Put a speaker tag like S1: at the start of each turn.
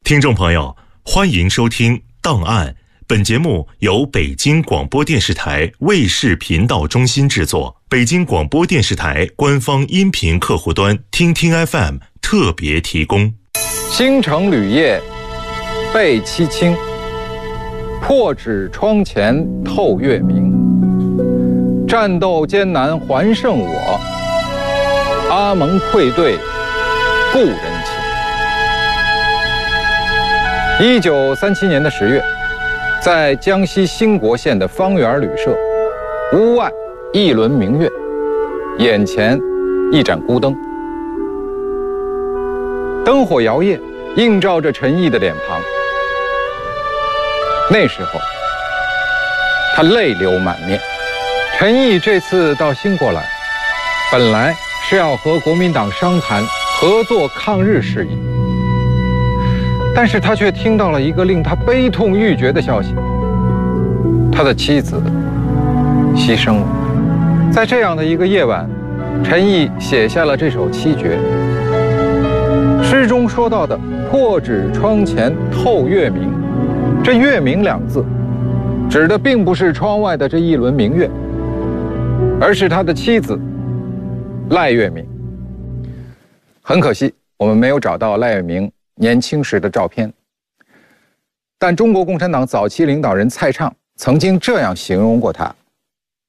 S1: 听众朋友，欢迎收听《档案》。本节目由北京广播电视台卫视频道中心制作，北京广播电视台官方音频客户端听听 FM 特别提供。
S2: 星城履夜被凄清，破纸窗前透月明。战斗艰难还胜我，阿蒙愧对故人情。1937年的10月，在江西兴国县的方圆旅社，屋外一轮明月，眼前一盏孤灯，灯火摇曳，映照着陈毅的脸庞。那时候，他泪流满面。陈毅这次到兴国来，本来是要和国民党商谈合作抗日事宜，但是他却听到了一个令他悲痛欲绝的消息：他的妻子牺牲了。在这样的一个夜晚，陈毅写下了这首七绝。诗中说到的破纸窗前透月明，这月明两字指的并不是窗外的这一轮明月，而是他的妻子赖月明。很可惜，我们没有找到赖月明年轻时的照片，但中国共产党早期领导人蔡畅曾经这样形容过他：